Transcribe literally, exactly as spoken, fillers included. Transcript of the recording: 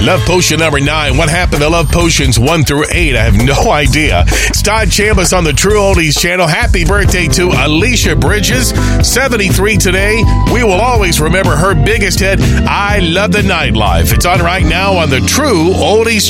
Love Potion number nine. What happened to Love Potions one through eight? I have no idea. It's Todd Chambliss on the True Oldies channel. Happy birthday to Alicia Bridges, seventy-three today. We will always remember her biggest hit, I Love the Nightlife. It's on right now on the True Oldies channel.